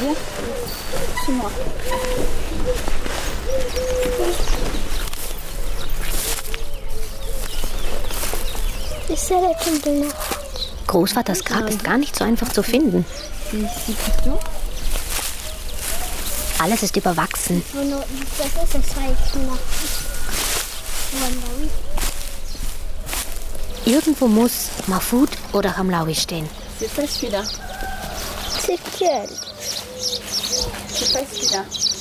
Hier. Suis-moi. C'est ça la tombe de Nord. Großvaters Grab ist gar nicht so einfach zu finden. Alles ist überwachsen. Oh non, ça sera écrit Nord. Voilà, oui. Irgendwo muss Mahfoud oder Hamlaoui stehen. C'est pas celui-là. C'est lequel? C'est pas celui-là.